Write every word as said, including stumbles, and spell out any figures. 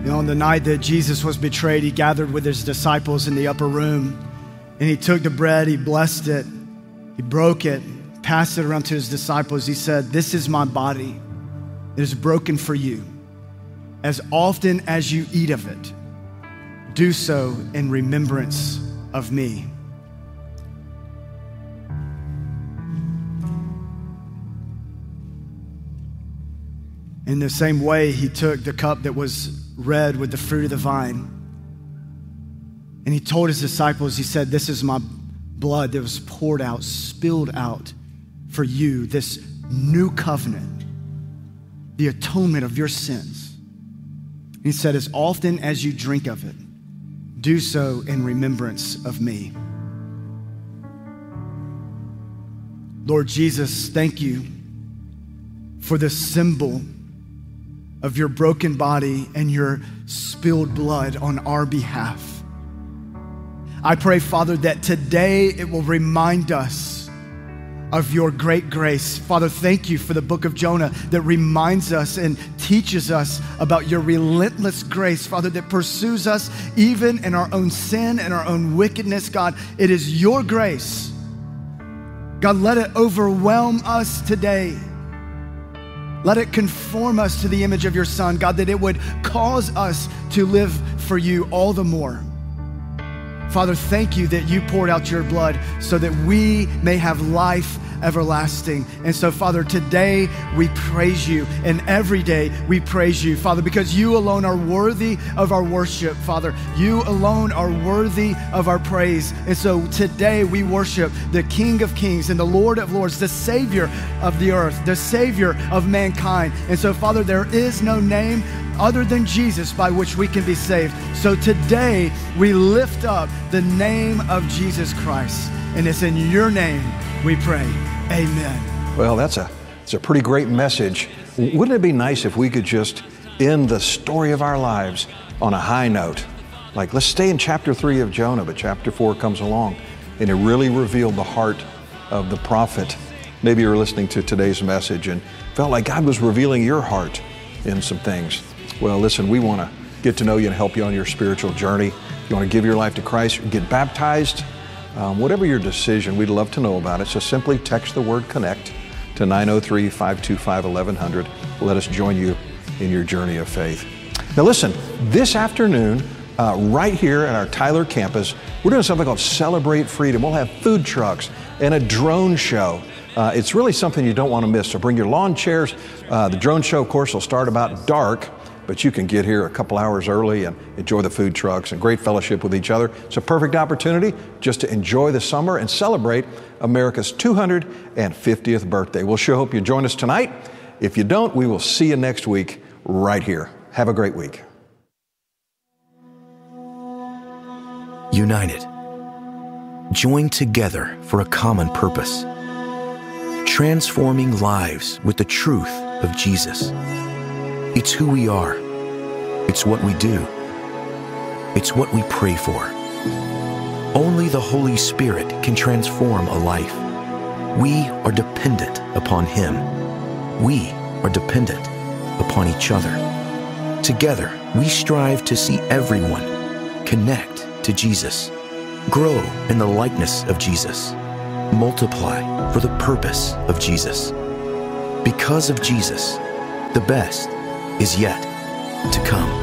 You know, on the night that Jesus was betrayed, he gathered with his disciples in the upper room, and he took the bread, he blessed it, he broke it, passed it around to his disciples. He said, "This is my body. It is broken for you. As often as you eat of it, do so in remembrance of me." In the same way, he took the cup that was red with the fruit of the vine, and he told his disciples, he said, "This is my blood that was poured out, spilled out for you, this new covenant, the atonement of your sins." He said, "As often as you drink of it, do so in remembrance of me." Lord Jesus, thank you for the symbol of your broken body and your spilled blood on our behalf. I pray, Father, that today it will remind us of your great grace. Father, thank you for the book of Jonah that reminds us and teaches us about your relentless grace, Father, that pursues us even in our own sin and our own wickedness. God, it is your grace. God, let it overwhelm us today. Let it conform us to the image of your Son, God, that it would cause us to live for you all the more. Father, thank you that you poured out your blood so that we may have life everlasting. And so, Father, today we praise you, and every day we praise you, Father, because you alone are worthy of our worship, Father. You alone are worthy of our praise. And so today we worship the King of Kings and the Lord of Lords, the Savior of the earth, the Savior of mankind. And so, Father, there is no name other than Jesus by which we can be saved. So today we lift up the name of Jesus Christ, and it's in your name we pray. Amen. Well, that's a, it's a pretty great message. Wouldn't it be nice if we could just end the story of our lives on a high note? Like, let's stay in chapter three of Jonah, but chapter four comes along, and it really revealed the heart of the prophet. Maybe you're listening to today's message and felt like God was revealing your heart in some things. Well, listen, we want to get to know you and help you on your spiritual journey. If you want to give your life to Christ, get baptized, um, whatever your decision, we'd love to know about it. So simply text the word CONNECT to nine oh three, five two five, eleven hundred. Let us join you in your journey of faith. Now listen, this afternoon, uh, right here at our Tyler campus, we're doing something called Celebrate Freedom. We'll have food trucks and a drone show. Uh, it's really something you don't want to miss. So bring your lawn chairs. Uh, the drone show, of course, will start about dark, but you can get here a couple hours early and enjoy the food trucks and great fellowship with each other. It's a perfect opportunity just to enjoy the summer and celebrate America's two hundred fiftieth birthday. We'll sure hope you join us tonight. If you don't, we will see you next week right here. Have a great week. United, joined together for a common purpose, transforming lives with the truth of Jesus. It's who we are. It's what we do. It's what we pray for. Only the Holy Spirit can transform a life. We are dependent upon Him. We are dependent upon each other. Together, we strive to see everyone connect to Jesus, grow in the likeness of Jesus, multiply for the purpose of Jesus. Because of Jesus, the best is yet to come.